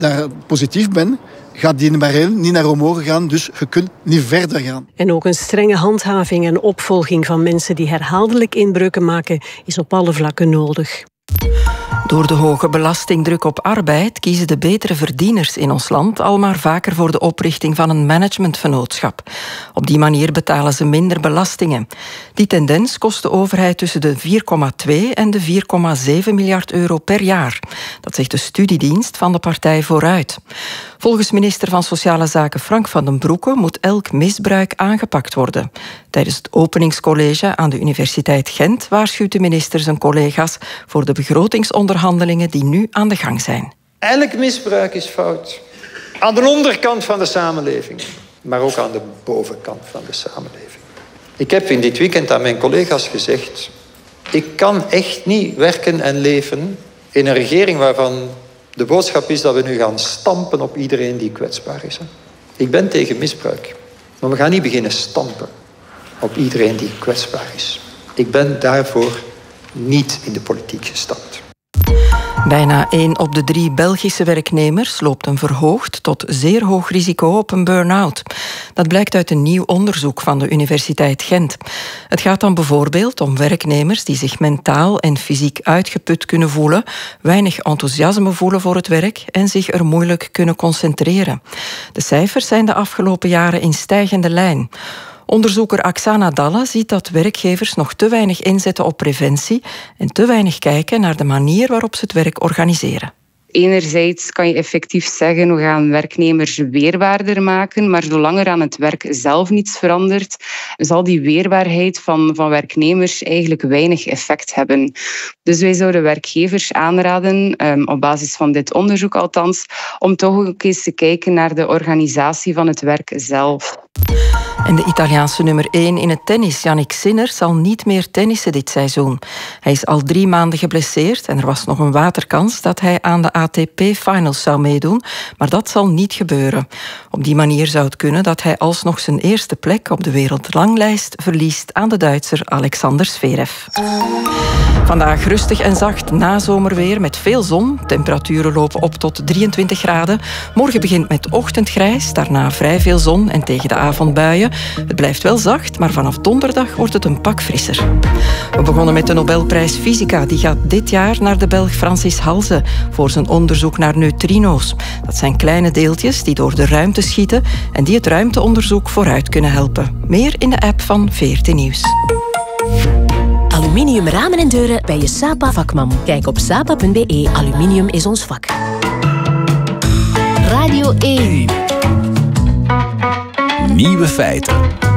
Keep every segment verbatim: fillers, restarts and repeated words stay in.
daar positief bent, gaat die barrière niet naar omhoog gaan, dus je kunt niet verder gaan. En ook een strenge handhaving en opvolging van mensen die herhaaldelijk inbreuken maken is op alle vlakken nodig. Door de hoge belastingdruk op arbeid kiezen de betere verdieners in ons land al maar vaker voor de oprichting van een managementvennootschap. Op die manier betalen ze minder belastingen. Die tendens kost de overheid tussen de vier komma twee en de vier komma zeven miljard euro per jaar. Dat zegt de studiedienst van de partij Vooruit. Volgens minister van Sociale Zaken Frank van den Broeke moet elk misbruik aangepakt worden. Tijdens het openingscollege aan de Universiteit Gent waarschuwt de minister zijn collega's voor de begrotingsonderhandelingen die nu aan de gang zijn. Elk misbruik is fout. Aan de onderkant van de samenleving, maar ook aan de bovenkant van de samenleving. Ik heb in dit weekend aan mijn collega's gezegd, ik kan echt niet werken en leven in een regering waarvan de boodschap is dat we nu gaan stampen op iedereen die kwetsbaar is. Ik ben tegen misbruik, maar we gaan niet beginnen stampen op iedereen die kwetsbaar is. Ik ben daarvoor niet in de politiek gestapt. Bijna één op de drie Belgische werknemers loopt een verhoogd tot zeer hoog risico op een burn-out. Dat blijkt uit een nieuw onderzoek van de Universiteit Gent. Het gaat dan bijvoorbeeld om werknemers die zich mentaal en fysiek uitgeput kunnen voelen, weinig enthousiasme voelen voor het werk en zich er moeilijk kunnen concentreren. De cijfers zijn de afgelopen jaren in stijgende lijn. Onderzoeker Aksana Dalla ziet dat werkgevers nog te weinig inzetten op preventie en te weinig kijken naar de manier waarop ze het werk organiseren. Enerzijds kan je effectief zeggen, we gaan werknemers weerbaarder maken, maar zolang er aan het werk zelf niets verandert, zal die weerbaarheid van, van werknemers eigenlijk weinig effect hebben. Dus wij zouden werkgevers aanraden, um, op basis van dit onderzoek althans, om toch ook eens te kijken naar de organisatie van het werk zelf. En de Italiaanse nummer één in het tennis, Jannik Sinner, zal niet meer tennissen dit seizoen. Hij is al drie maanden geblesseerd en er was nog een waterkans dat hij aan de A T P-finals zou meedoen, maar dat zal niet gebeuren. Op die manier zou het kunnen dat hij alsnog zijn eerste plek op de wereldranglijst verliest aan de Duitser Alexander Zverev. Vandaag rustig en zacht nazomerweer met veel zon. Temperaturen lopen op tot drieëntwintig graden. Morgen begint met ochtendgrijs, daarna vrij veel zon en tegen de avond buien. Het blijft wel zacht, maar vanaf donderdag wordt het een pak frisser. We begonnen met de Nobelprijs Fysica. Die gaat dit jaar naar de Belg Francis Halse voor zijn onderzoek naar neutrino's. Dat zijn kleine deeltjes die door de ruimte schieten en die het ruimteonderzoek vooruit kunnen helpen. Meer in de app van V R T Nieuws. Aluminium ramen en deuren bij je Sapa vakman. Kijk op sapa punt b e. Aluminium is ons vak. Radio één. Nieuwe feiten.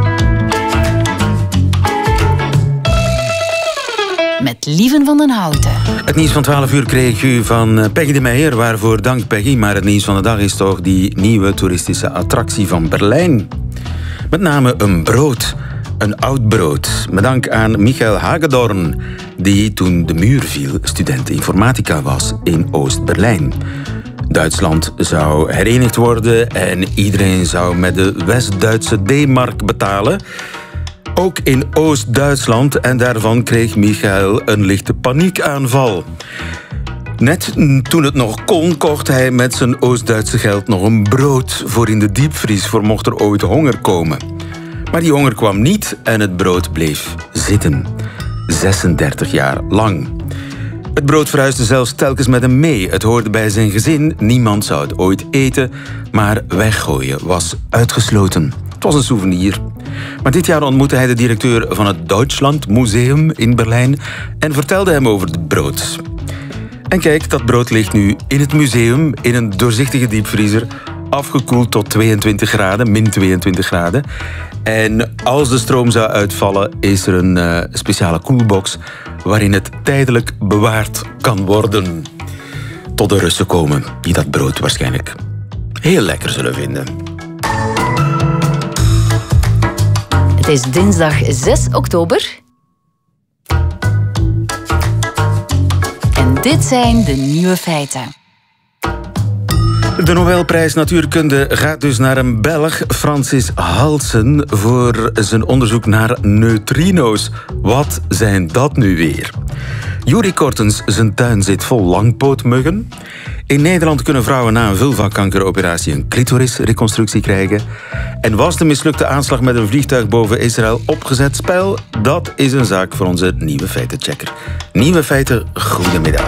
Met Lieven van den Houten. Het nieuws van twaalf uur kreeg u van Peggy de Meijer. Waarvoor dank Peggy. Maar het nieuws van de dag is toch die nieuwe toeristische attractie van Berlijn. Met name een brood. Een oud brood. Met dank aan Michael Hagedorn, die toen de muur viel student informatica was in Oost-Berlijn. Duitsland zou herenigd worden en iedereen zou met de West-Duitse D-mark betalen. Ook in Oost-Duitsland, en daarvan kreeg Michael een lichte paniekaanval. Net toen het nog kon, kocht hij met zijn Oost-Duitse geld nog een brood voor in de diepvries, voor mocht er ooit honger komen. Maar die honger kwam niet en het brood bleef zitten. zesendertig jaar lang. Het brood verhuisde zelfs telkens met hem mee. Het hoorde bij zijn gezin. Niemand zou het ooit eten, maar weggooien was uitgesloten. Het was een souvenir. Maar dit jaar ontmoette hij de directeur van het Deutschland Museum in Berlijn en vertelde hem over het brood. En kijk, dat brood ligt nu in het museum in een doorzichtige diepvriezer, afgekoeld tot tweeëntwintig graden, min tweeëntwintig graden. En als de stroom zou uitvallen, is er een uh, speciale koelbox waarin het tijdelijk bewaard kan worden. Tot de Russen komen, die dat brood waarschijnlijk heel lekker zullen vinden. Het is dinsdag zes oktober. En dit zijn de nieuwe feiten. De Nobelprijs Natuurkunde gaat dus naar een Belg, Francis Halsen, voor zijn onderzoek naar neutrino's. Wat zijn dat nu weer? Juri Kortens, zijn tuin zit vol langpootmuggen. In Nederland kunnen vrouwen na een vulvakankeroperatie een clitorisreconstructie krijgen. En was de mislukte aanslag met een vliegtuig boven Israël opgezet spel? Dat is een zaak voor onze nieuwe feitenchecker. Nieuwe feiten, goedemiddag.